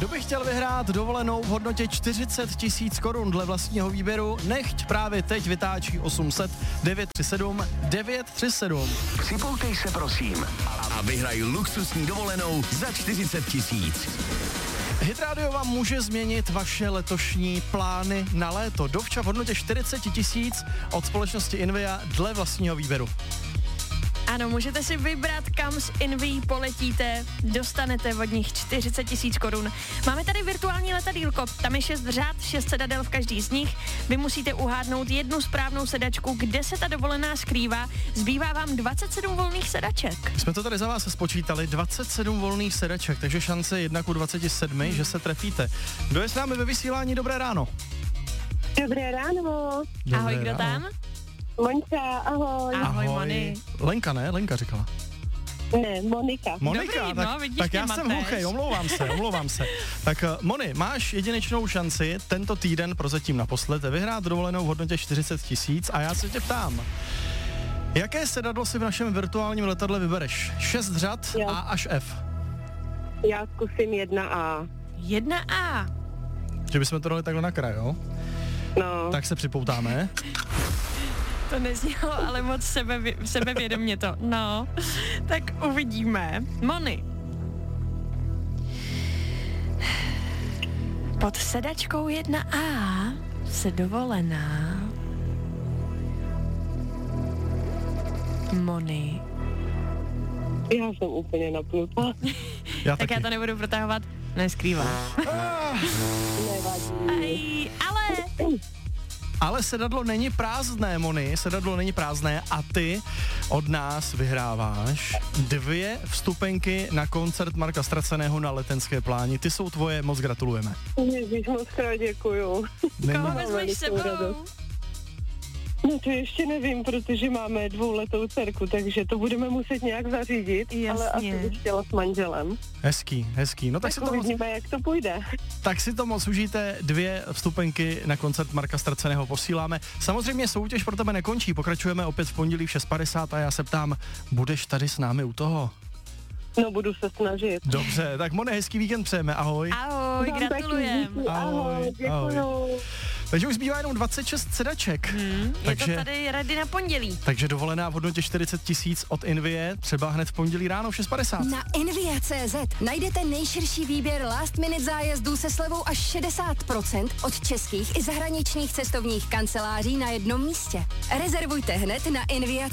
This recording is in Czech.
Kdo by chtěl vyhrát dovolenou v hodnotě 40 000 korun dle vlastního výběru, nechť právě teď vytáčí 800 937 937. Připoutej se prosím a vyhraj luxusní dovolenou za 40 000. Hit Radio vám může změnit vaše letošní plány na léto. Dovča v hodnotě 40 000 od společnosti Invia dle vlastního výběru. Ano, můžete si vybrat, kam s Inví poletíte, dostanete od nich 40 000 korun. Máme tady virtuální letadýlko, tam je 6 řád, 6 sedadel v každý z nich. Vy musíte uhádnout jednu správnou sedačku, kde se ta dovolená skrývá. Zbývá vám 27 volných sedaček. Jsme to tady za vás spočítali, 27 volných sedaček, takže šance 1:27, že se trefíte. Kdo je s námi ve vysílání? Dobré ráno. Dobré ráno. Dobré Ahoj, kdo ráno. tam? Monča, ahoj. Ahoj, Moni. Lenka, ne? Lenka říkala. Ne, Monika. Monika, Dobrý, no, vidíš, tak ty já jsem mateš. hluchej, omlouvám se. Tak Moni, máš jedinečnou šanci tento týden prozatím naposled vyhrát dovolenou v hodnotě 40 000 a já se tě ptám, jaké sedadlo si v našem virtuálním letadle vybereš? 6 řad Jo. A až F. Já zkusím 1A. 1A. Že bychom to dali takhle na kraj, jo? No, Tak se připoutáme. To neznělo, ale moc sebevědomě to. No, tak uvidíme. Moni. Pod sedačkou 1A se dovolená Moni. já jsem úplně napnutá. Já Tak taky. já to nebudu protahovat, neskrývám. Nevadí. Ale Ale sedadlo není prázdné, Moni, sedadlo není prázdné a ty od nás vyhráváš 2 vstupenky na koncert Marka Straceného na Letenské pláni. Ty jsou tvoje, moc gratulujeme. Ježíš, moc krát děkuju. Není- koho vezmeš velikou sebou? radost. No to ještě nevím, protože máme 2letou dcerku, takže to budeme muset nějak zařídit, ale asi Jasně. bych chtěla s manželem. Hezký. No tak Tak uvidíme, jak to půjde. tak si to moc užijte, 2 vstupenky na koncert Marka Straceného posíláme. Samozřejmě soutěž pro tebe nekončí, pokračujeme opět v pondělí v 6:50 a já se ptám, budeš tady s námi u toho? No budu se snažit. Dobře, tak Mone, hezký víkend přejeme, ahoj. Ahoj, Vám taky gratulujem. díky, ahoj, děkuju. Takže už zbývá jenom 26 sedaček. Je to tady ready na pondělí. Takže dovolená v hodnotě 40 000 od Invie, třeba hned v pondělí ráno v 6:50. Na Invia.cz najdete nejširší výběr last minute zájezdů se slevou až 60% od českých i zahraničních cestovních kanceláří na jednom místě. Rezervujte hned na Invia.cz.